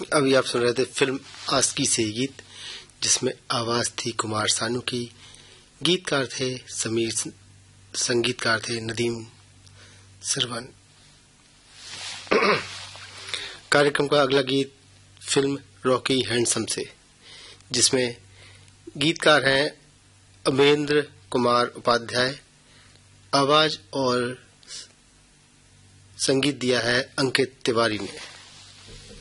अभी आप सुन रहे थे फिल्म आस्की से गीत, जिसमें आवाज थी कुमार सानू की, गीतकार थे समीर, संगीतकार थे नदीम सरवन। कार्यक्रम का अगला गीत फिल्म रॉकी हैंडसम से, जिसमें गीतकार हैं अमरेंद्र कुमार उपाध्याय, आवाज और संगीत दिया है अंकित तिवारी ने।